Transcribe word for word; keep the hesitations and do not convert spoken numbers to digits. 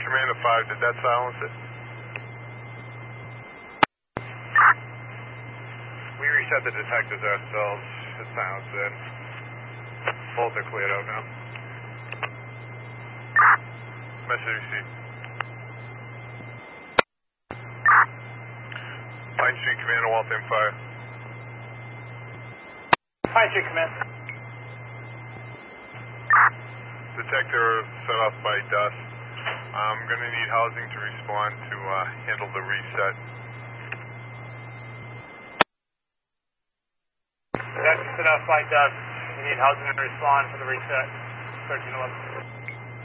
Command to five, did that silence it? We reset the detectors ourselves. It silenced it. Both are cleared out now. Message received. Pine Street Command to Waltham Fire. Pine Street Command. Detector set off by dust. I'm going to need housing to respond to uh, handle the reset. Detector set off by dust. We need housing to respond for the reset. thirteen eleven.